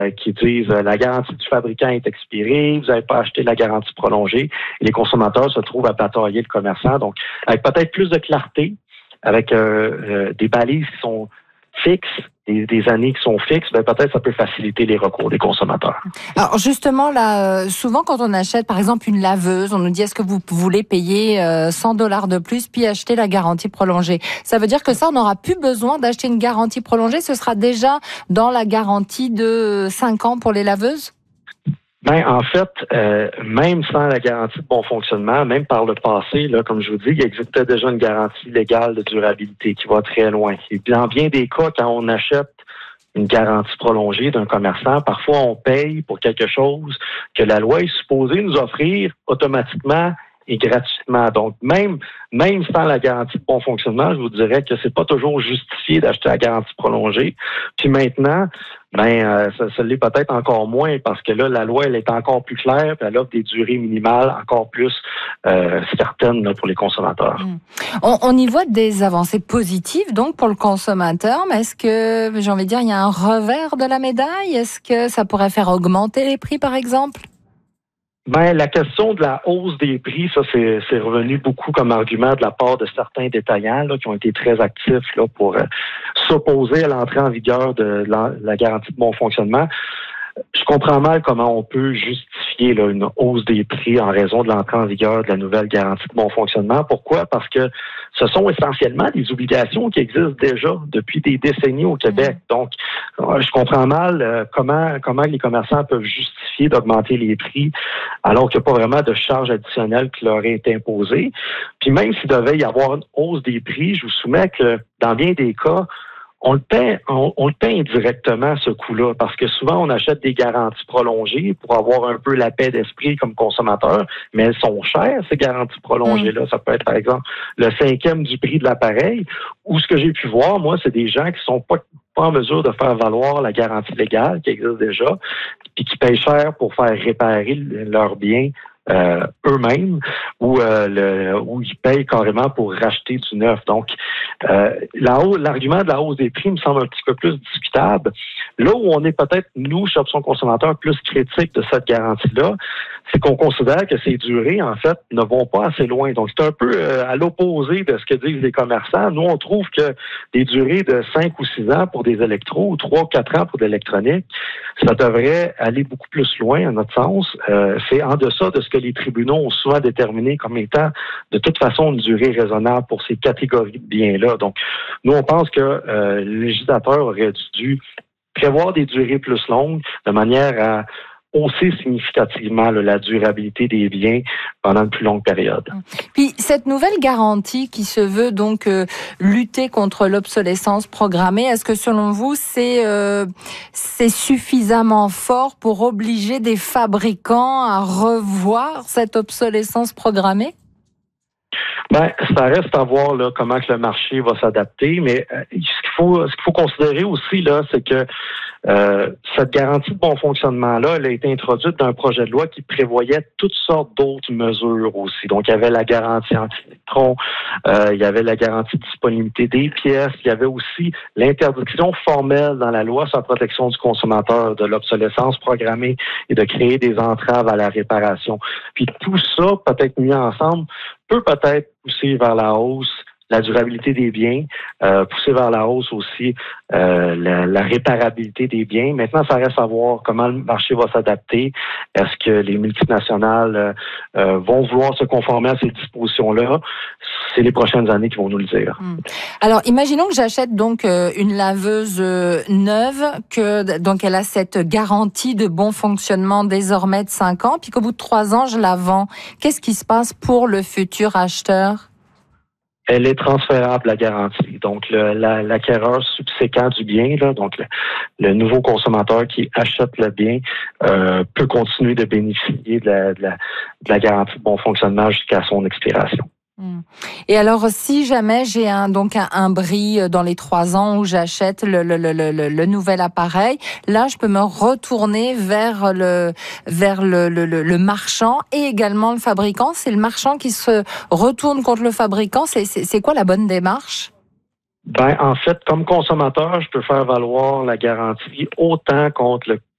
qui disent la garantie du fabricant est expirée, vous n'avez pas acheté la garantie prolongée. Et les consommateurs se trouvent à batailler le commerçant. Donc, avec peut-être plus de clarté, avec des balises qui sont fixes, des années qui sont fixes, peut-être ça peut faciliter les recours des consommateurs. Alors justement, là, souvent quand on achète par exemple une laveuse, on nous dit est-ce que vous voulez payer $100 de plus puis acheter la garantie prolongée. Ça veut dire que ça, on n'aura plus besoin d'acheter une garantie prolongée, ce sera déjà dans la garantie de 5 ans pour les laveuses? En fait, même sans la garantie de bon fonctionnement, même par le passé, là, comme je vous dis, il existait déjà une garantie légale de durabilité qui va très loin. Et dans bien des cas, quand on achète une garantie prolongée d'un commerçant, parfois on paye pour quelque chose que la loi est supposée nous offrir automatiquement et gratuitement. Donc, même sans la garantie de bon fonctionnement, je vous dirais que c'est pas toujours justifié d'acheter la garantie prolongée. Puis maintenant, ça l'est peut-être encore moins parce que là, la loi, elle est encore plus claire, puis elle offre des durées minimales encore plus certaines là, pour les consommateurs. On y voit des avancées positives donc pour le consommateur, mais est-ce que, j'ai envie de dire, il y a un revers de la médaille? Est-ce que ça pourrait faire augmenter les prix, par exemple? La question de la hausse des prix, ça c'est revenu beaucoup comme argument de la part de certains détaillants là, qui ont été très actifs là, pour s'opposer à l'entrée en vigueur de la garantie de bon fonctionnement. Je comprends mal comment on peut justifier là, une hausse des prix en raison de l'entrée en vigueur de la nouvelle garantie de bon fonctionnement. Pourquoi? Parce que ce sont essentiellement des obligations qui existent déjà depuis des décennies au Québec. Donc, je comprends mal comment les commerçants peuvent justifier d'augmenter les prix alors qu'il n'y a pas vraiment de charge additionnelle qui leur est imposée. Puis même s'il devait y avoir une hausse des prix, je vous soumets que dans bien des cas, on le paie indirectement, ce coût-là, parce que souvent, on achète des garanties prolongées pour avoir un peu la paix d'esprit comme consommateur, mais elles sont chères, ces garanties prolongées-là. Ça peut être, par exemple, le 5e du prix de l'appareil, ou ce que j'ai pu voir, moi, c'est des gens qui sont pas en mesure de faire valoir la garantie légale qui existe déjà, puis qui payent cher pour faire réparer leurs biens eux-mêmes ou ils payent carrément pour racheter du neuf. Donc, l'argument de la hausse des prix me semble un petit peu plus discutable. Là où on est peut-être, nous, chez Option Consommateur, plus critique de cette garantie-là, c'est qu'on considère que ces durées, en fait, ne vont pas assez loin. Donc, c'est un peu à l'opposé de ce que disent les commerçants. Nous, on trouve que des durées de 5 ou 6 ans pour des électros ou 3 ou 4 ans pour de l'électronique, ça devrait aller beaucoup plus loin, à notre sens. C'est en deçà de ce que les tribunaux ont souvent déterminé comme étant de toute façon une durée raisonnable pour ces catégories de biens-là. Donc, nous, on pense que le législateur aurait dû prévoir des durées plus longues de manière à hausser significativement la durabilité des biens pendant une plus longue période. Puis cette nouvelle garantie qui se veut donc lutter contre l'obsolescence programmée, est-ce que selon vous c'est suffisamment fort pour obliger des fabricants à revoir cette obsolescence programmée? Ça reste à voir là, comment que le marché va s'adapter, mais ce qu'il faut considérer aussi là, c'est que cette garantie de bon fonctionnement-là, elle a été introduite dans un projet de loi qui prévoyait toutes sortes d'autres mesures aussi. Donc, il y avait la garantie anti-électron, il y avait la garantie de disponibilité des pièces, il y avait aussi l'interdiction formelle dans la loi sur la protection du consommateur de l'obsolescence programmée et de créer des entraves à la réparation. Puis tout ça, peut-être mis ensemble, peut peut-être pousser vers la hausse la durabilité des biens, pousser vers la hausse aussi la réparabilité des biens. Maintenant, ça reste à voir comment le marché va s'adapter. Est-ce que les multinationales vont vouloir se conformer à ces dispositions-là? C'est les prochaines années qui vont nous le dire. Alors, imaginons que j'achète donc une laveuse neuve, donc elle a cette garantie de bon fonctionnement désormais de 5 ans, puis qu'au bout de 3 ans, je la vends. Qu'est-ce qui se passe pour le futur acheteur? Elle est transférable, la garantie. Donc, l'acquéreur subséquent du bien, là, donc le nouveau consommateur qui achète le bien peut continuer de bénéficier de la garantie de bon fonctionnement jusqu'à son expiration. Et alors, si jamais j'ai un bris dans les 3 ans où j'achète le nouvel appareil, là, je peux me retourner vers le marchand et également le fabricant. C'est le marchand qui se retourne contre le fabricant. C'est quoi la bonne démarche? En fait, comme consommateur, je peux faire valoir la garantie autant contre le